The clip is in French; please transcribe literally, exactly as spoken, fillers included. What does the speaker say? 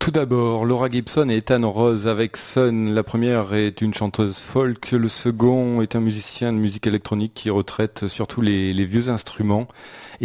Tout d'abord, Laura Gibson et Ethan Rose avec Sun. La première est une chanteuse folk, le second est un musicien de musique électronique qui retraite surtout les, les vieux instruments.